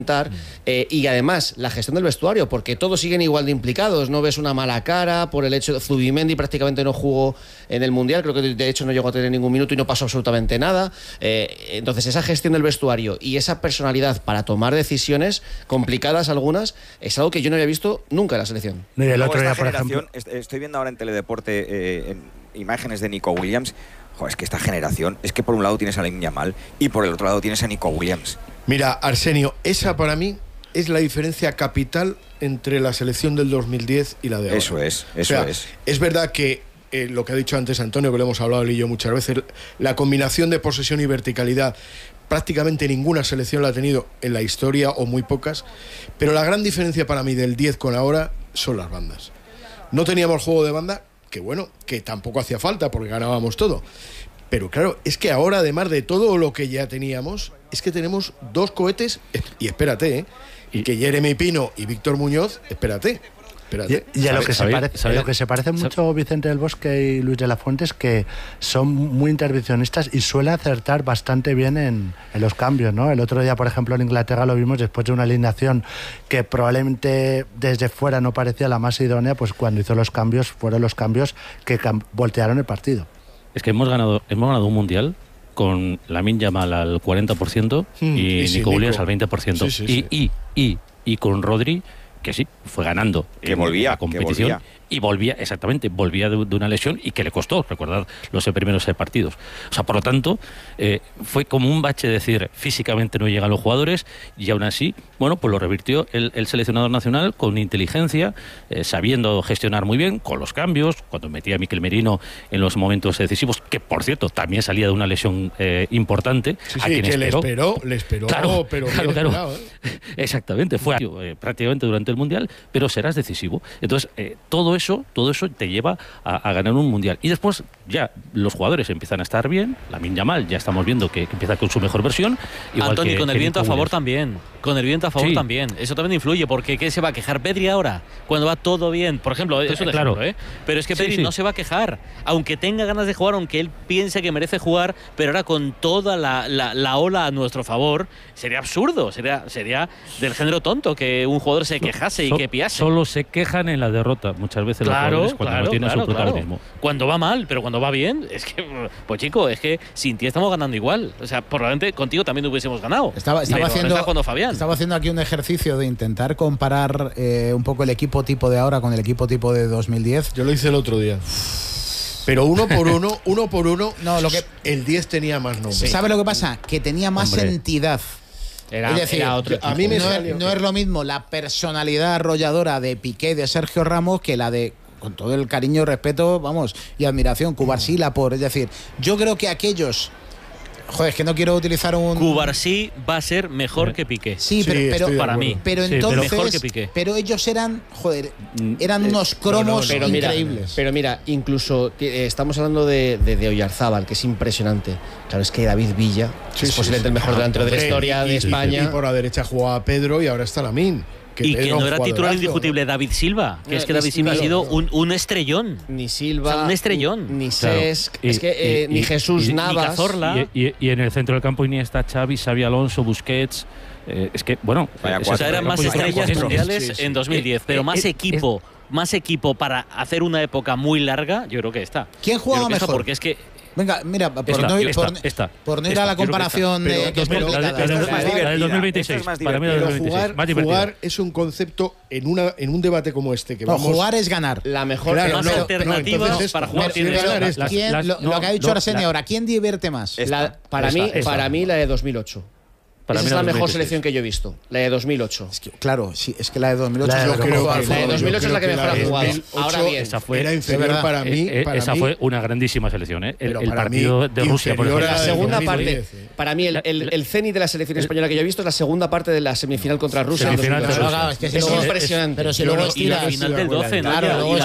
y además la gestión del vestuario, porque todos siguen igual de implicados, no ves una mala cara por el hecho de Zubimendi prácticamente no jugó en el Mundial, creo que de hecho no llegó a tener ningún minuto y no pasó absolutamente nada. Entonces esa gestión del vestuario y esa personalidad para tomar decisiones complicadas algunas es algo que yo no había visto nunca en la selección. Mira, el otro día, por ejemplo, estoy viendo ahora en Teledeporte en imágenes de Nico Williams. Es que esta generación, es que por un lado tienes a Lamine Yamal y por el otro lado tienes a Nico Williams. Mira, Arsenio, esa para mí es la diferencia capital entre la selección del 2010 y la de ahora. Eso es. Es verdad que lo que ha dicho antes Antonio, que lo hemos hablado él y yo muchas veces, la combinación de posesión y verticalidad, prácticamente ninguna selección la ha tenido en la historia o muy pocas, pero la gran diferencia para mí del 10 con ahora son las bandas. No teníamos juego de banda, que bueno, que tampoco hacía falta porque ganábamos todo. Pero claro, es que ahora, además de todo lo que ya teníamos, es que tenemos dos cohetes, y espérate, que Jeremy Pino y Víctor Muñoz, espérate. Y a lo que se parece mucho Vicente del Bosque y Luis de la Fuente es que son muy intervencionistas y suele acertar bastante bien en los cambios, ¿no? El otro día, por ejemplo, en Inglaterra lo vimos después de una alineación que probablemente desde fuera no parecía la más idónea, pues cuando hizo los cambios, fueron los cambios que voltearon el partido. Es que hemos ganado un mundial con Lamine Yamal al 40% y Nico Williams al 20%. Y con Rodri, que sí, fue ganando que volvía, la competición y volvía de una lesión y que le costó, recordad los primeros partidos. O sea, por lo tanto, fue como un bache decir, físicamente no llegan los jugadores y aún así, bueno, pues lo revirtió el seleccionador nacional con inteligencia, sabiendo gestionar muy bien, con los cambios, cuando metía a Mikel Merino en los momentos decisivos, que por cierto, también salía de una lesión importante. Sí, que le esperó, claro, pero claro. Exactamente, fue prácticamente durante el Mundial, pero serás decisivo. Entonces, todo eso te lleva a ganar un Mundial. Y después ya los jugadores empiezan a estar bien. Lamine Yamal ya estamos viendo que empieza con su mejor versión. Antonio, con el viento a favor también. Con el viento a favor también. Eso también influye, porque ¿qué se va a quejar Pedri ahora? Cuando va todo bien. Por ejemplo, es un ejemplo, pero es que Pedri no se va a quejar. Aunque tenga ganas de jugar, aunque él piense que merece jugar, pero ahora con toda la ola a nuestro favor, sería absurdo. Sería del género tonto que un jugador se quejase y que piase. Solo se quejan en la derrota muchas veces los jugadores cuando no tienen su protagonismo. Cuando va mal, pero cuando va bien, es que, pues chico, es que sin ti estamos ganando igual. O sea, probablemente contigo también hubiésemos ganado. Estaba haciendo aquí un ejercicio de intentar comparar un poco el equipo tipo de ahora con el equipo tipo de 2010. Yo lo hice el otro día. Pero uno por uno, no, el 10 tenía más nombre. ¿Sabes lo que pasa? Que tenía más entidad. Es decir, a mí no es lo mismo la personalidad arrolladora de Piqué, de Sergio Ramos, que la de, con todo el cariño, respeto, vamos, y admiración, Cubarsí, Laporte. Es decir, yo creo que aquellos... Joder, es que no quiero utilizar un... Cubarsí va a ser mejor que Piqué. Sí, pero para mí. Pero entonces, mejor que Piqué. Pero ellos eran unos cromos increíbles. Pero mira, incluso estamos hablando de Oyarzábal, que es impresionante. Claro, es que David Villa es posiblemente el mejor delantero de la historia de España. Y por la derecha jugaba Pedro y ahora está Lamine. Y que no era titular indiscutible David Silva, que es que David Silva ha sido un estrellón. Ni Silva, o sea, un estrellón. Ni Cesc, ni Jesús Navas. Ni Cazorla. Y en el centro del campo Iniesta, Xavi, Xavi Alonso, Busquets. Es que, bueno... O sea, eran más estrellas mundiales en 2010, pero más equipo para hacer una época muy larga, yo creo que está. ¿Quién jugaba mejor? Porque es que... Venga, mira, por no ir a la comparación que es complicada. La del 2026. Para mí, jugar es un concepto en un debate como este. Que jugar es ganar. La mejor más alternativas para jugar. Lo que ha dicho Arsenio ahora, ¿quién divierte más? Para mí, la de 2008. Esa es la mejor selección que yo he visto, la de 2008. Claro, sí, es que la de 2008 la de 2008 es la que mejor ha jugado. Ahora bien, era inferior para mí. Esa fue una grandísima selección, ¿eh? El partido de Rusia, por ejemplo. La segunda parte, para mí, el cenit de la selección española que yo he visto es la segunda parte de la semifinal contra Rusia. Es impresionante. Pero si luego estiras. Y la final del 12, ¿no? Claro, luego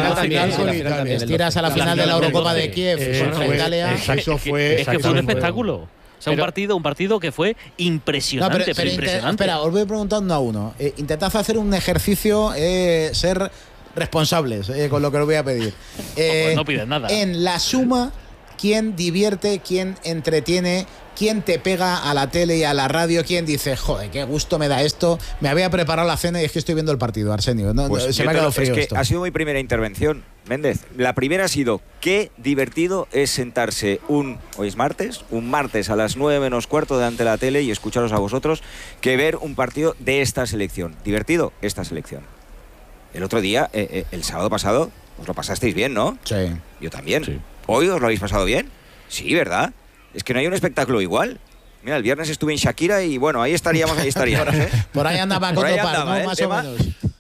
estiras a la final de la Eurocopa de Kiev contra Italia. Es que fue un espectáculo. O sea, un partido que fue impresionante. Pero impresionante. Espera, os voy preguntando a uno. Intentad hacer un ejercicio, ser responsables con lo que os voy a pedir. Pues no pides nada. En la suma, quién divierte, quién entretiene, quién te pega a la tele y a la radio, quién dice, joder, qué gusto me da esto, me había preparado la cena y es que estoy viendo el partido, Arsenio. Pues se me ha quedado frío. Es que esto ha sido mi primera intervención, Méndez. La primera ha sido, qué divertido es sentarse hoy es martes, un martes a las 9 menos cuarto delante de la tele y escucharos a vosotros, que ver un partido de esta selección. Divertido, esta selección. El otro día, el sábado pasado, os lo pasasteis bien, ¿no? Sí. Yo también. Sí. ¿Hoy os lo habéis pasado bien? Sí, ¿verdad? Es que no hay un espectáculo igual. Mira, el viernes estuve en Shakira y bueno, ahí estaríamos. Por ahí andaba con Topar, ¿no? Más o menos.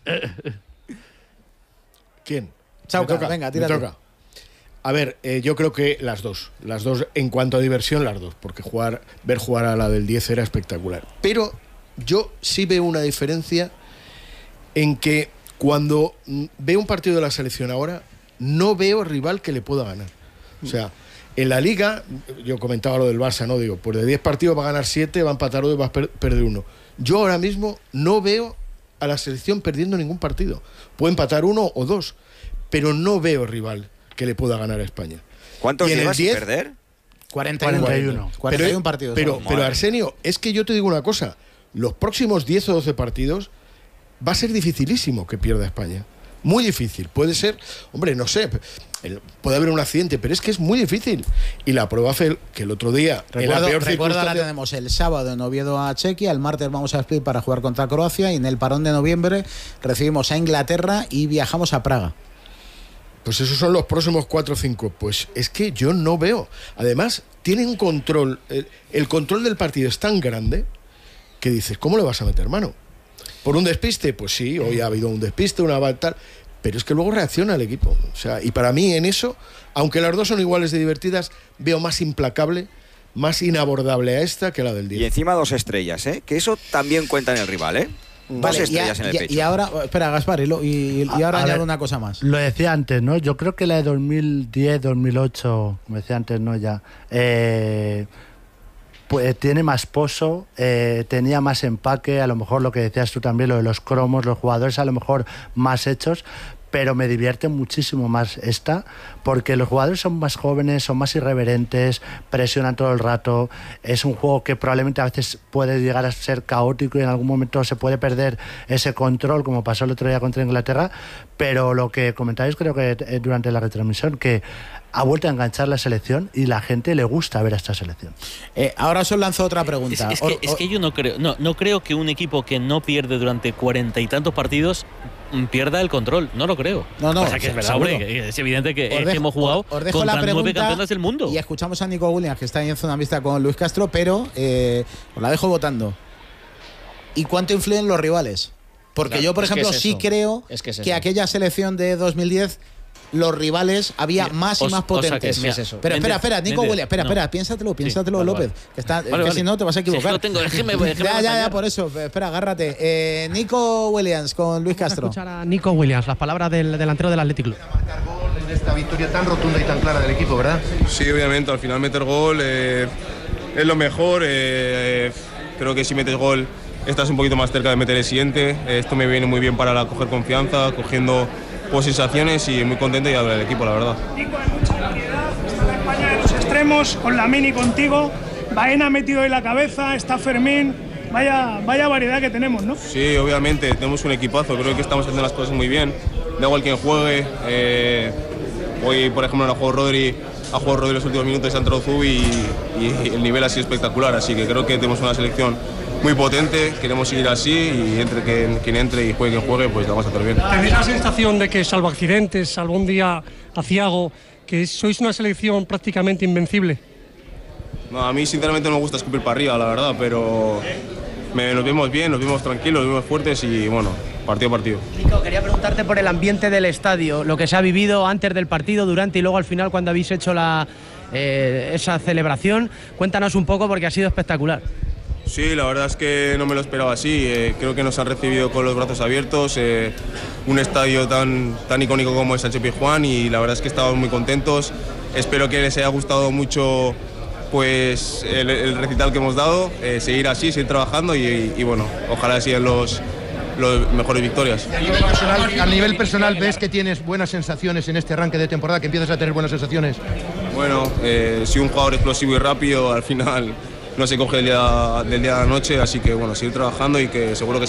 ¿Quién? Chauca, venga, tírate. Me toca. A ver, yo creo que las dos en cuanto a diversión, las dos, porque ver jugar a la del 10 era espectacular. Pero yo sí veo una diferencia en que cuando veo un partido de la selección ahora, no veo rival que le pueda ganar. O sea, en la Liga, yo comentaba lo del Barça, ¿no? Digo, pues de 10 partidos va a ganar 7, va a empatar 2 y va a perder 1. Yo ahora mismo no veo a la selección perdiendo ningún partido. Puede empatar 1 o 2, pero no veo rival que le pueda ganar a España. ¿Cuántos llevas sin perder? 41 partidos. Pero Arsenio, es que yo te digo una cosa, los próximos 10 o 12 partidos va a ser dificilísimo que pierda España. Muy difícil. Puede ser, hombre, no sé, puede haber un accidente, pero es que es muy difícil. Y la prueba fue que el otro día, recuerda, la tenemos el sábado en Oviedo a Chequia, el martes vamos a Split para jugar contra Croacia y en el parón de noviembre recibimos a Inglaterra y viajamos a Praga. Pues esos son los próximos 4 o 5. Pues es que yo no veo. Además, tienen control. El control del partido es tan grande que dices, ¿cómo le vas a meter mano? ¿Por un despiste? Pues sí, hoy ha habido un despiste, una tal, pero es que luego reacciona el equipo. O sea, y para mí en eso, aunque las dos son iguales de divertidas, veo más implacable, más inabordable a esta que a la del 10. Y encima 2 estrellas, ¿eh? Que eso también cuenta en el rival, ¿eh? Dos estrellas en el pecho. Y ahora, espera, Gaspar, y ahora añado una cosa más. Lo decía antes, ¿no? Yo creo que la de 2010, 2008, como decía antes, ¿no? Ya... pues tiene más pozo, tenía más empaque, a lo mejor lo que decías tú también, lo de los cromos, los jugadores a lo mejor más hechos, pero me divierte muchísimo más esta, porque los jugadores son más jóvenes, son más irreverentes, presionan todo el rato, es un juego que probablemente a veces puede llegar a ser caótico y en algún momento se puede perder ese control, como pasó el otro día contra Inglaterra, pero lo que comentáis creo que durante la retransmisión, que ha vuelto a enganchar la selección y la gente le gusta ver a esta selección. Ahora os lanzo otra pregunta. Es que yo no creo que un equipo que no pierde durante 40 y tantos partidos pierda el control. No lo creo. No, o sea, que es verdad, hombre, es evidente que hemos jugado contra 9 campeones del mundo. Y escuchamos a Nico Williams, que está ahí en zona mixta con Luis Castro, pero os la dejo votando. ¿Y cuánto influyen los rivales? Porque claro, yo, por ejemplo, sí creo que aquella selección de 2010... los rivales había más y más potentes. Pero espera, Nico Williams, espera, piénsatelo, López. Que si no te vas a equivocar. Ya, por eso. Espera, agárrate. Nico Williams con Luis Castro. Vamos a escuchar a Nico Williams, las palabras del delantero del Athletic Club. Marcar gol en esta victoria tan rotunda y tan clara del equipo, ¿verdad? Sí, obviamente, al final meter gol es lo mejor. Creo que si metes gol estás un poquito más cerca de meter el siguiente. Esto me viene muy bien para coger confianza, cogiendo sensaciones y muy contento y hablar del equipo, la verdad. Nico, hay mucha variedad, está la España de los extremos, con Lamini contigo, Baena metido en la cabeza, está Fermín, vaya variedad que tenemos, ¿no? Sí, obviamente, tenemos un equipazo, creo que estamos haciendo las cosas muy bien, da igual quien juegue, hoy por ejemplo ha jugado Rodri los últimos minutos, ha entrado Zubi y el nivel ha sido espectacular, así que creo que tenemos una selección muy potente, queremos seguir así y entre quien entre y juegue quien juegue, pues la vamos a hacer bien. ¿Tenéis la sensación de que, salvo accidentes, salvo un día aciago, que sois una selección prácticamente invencible? No, a mí sinceramente no me gusta escupir para arriba, la verdad, pero nos vemos bien, nos vemos tranquilos, nos vemos fuertes y bueno, partido a partido. Nico, quería preguntarte por el ambiente del estadio, lo que se ha vivido antes del partido, durante y luego al final cuando habéis hecho esa celebración. Cuéntanos un poco porque ha sido espectacular. Sí, la verdad es que no me lo esperaba así. Creo que nos han recibido con los brazos abiertos, un estadio tan icónico como es Sánchez Pizjuán y la verdad es que estamos muy contentos. Espero que les haya gustado mucho pues el recital que hemos dado, seguir así, seguir trabajando y bueno, ojalá sigan los mejores victorias. A nivel personal, ¿ves que tienes buenas sensaciones en este arranque de temporada, que empiezas a tener buenas sensaciones? Bueno, soy un jugador explosivo y rápido, al final no se coge del día a la noche, así que bueno, seguir trabajando y que seguro que